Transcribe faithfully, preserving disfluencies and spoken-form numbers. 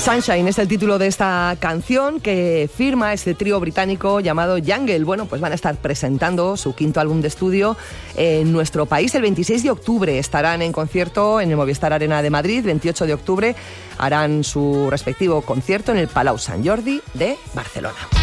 Sunshine es el título de esta canción que firma este trío británico llamado Jungle. Bueno, pues van a estar presentando su quinto álbum de estudio en nuestro país el veintiséis de octubre. Estarán en concierto en el Movistar Arena de Madrid. veintiocho de octubre harán su respectivo concierto en el Palau Sant Jordi de Barcelona.